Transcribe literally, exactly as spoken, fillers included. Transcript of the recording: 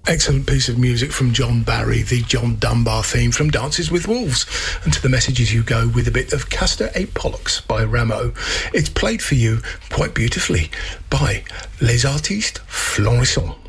Excellent piece of music from John Barry, the John Dunbar theme from Dances with Wolves. And to the messages you go with a bit of Castor et Pollux by Rameau. It's played for you quite beautifully by Les Artistes Florissants.